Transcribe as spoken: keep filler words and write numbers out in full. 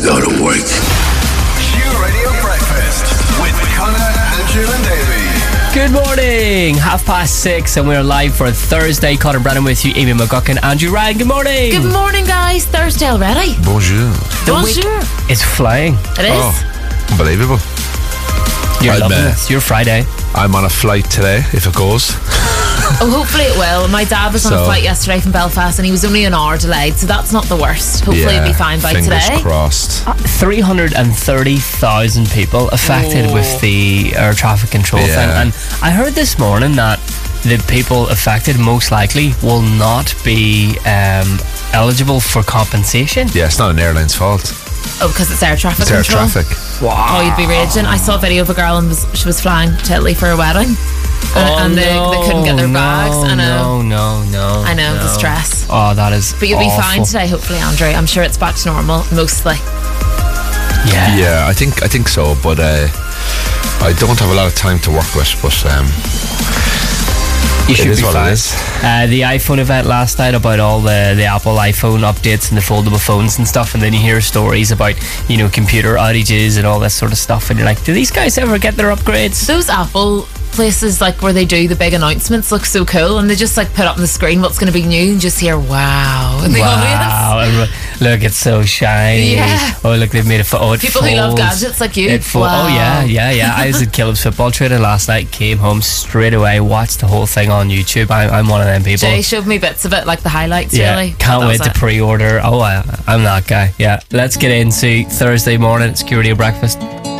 not awake. Q Radio Breakfast with Connor, Andrew and Davey. Good morning, half past six, and we're live for Thursday. Connor Brennan with you, Amy McGuckin, Andrew Ryan. Good morning. Good morning, guys. Thursday already. Bonjour. The Bonjour. week is flying. It is. Oh, unbelievable. You're I'm, loving uh, it. It's your Friday. I'm on a flight today, if it goes. Oh, hopefully it will. My dad was on So- a flight yesterday from Belfast and he was only an hour delayed, so that's not the worst. Hopefully yeah, it'll be fine by fingers today. crossed. three hundred thirty thousand people affected Oh. with the air traffic control Yeah. thing. And I heard this morning that the people affected most likely will not be um, eligible for compensation. Yeah, it's not an airline's fault. Oh, because it's air traffic It's air control. traffic. Oh, you'd be raging. I saw a video of a girl and was, she was flying to Italy for a wedding. And, Oh, and they, no, they couldn't get their bags. no, I know. No, no, no. I know, no. the stress. Oh, that is But you'll be awful. fine today, hopefully, Andrew. I'm sure it's back to normal, mostly. Yeah. Yeah, I think I think so, but uh, I don't have a lot of time to work with, but um, You it should is be what fine. it is. Uh, the iPhone event last night about all the, the Apple iPhone updates and the foldable phones and stuff, and then you hear stories about, you know, computer outages and all this sort of stuff, and you're like, do these guys ever get their upgrades? Those Apple places, like where they do the big announcements, look so cool, and they just like put up on the screen what's going to be new and just hear wow in the Wow, audience. everyone- look, it's so shiny. Yeah. Oh, look, they've made a photo. Oh, it People who love folds. gadgets like you. It fo- Wow. Oh, yeah, yeah, yeah. I was at Killam's football training last night, came home straight away, watched the whole thing on YouTube. I, I'm one of them people. Jay showed me bits of it, like the highlights, Yeah, really. can't That wait was to it. pre-order. Oh, I, I'm that guy. Yeah, let's get into Thursday morning. It's Q Radio Breakfast.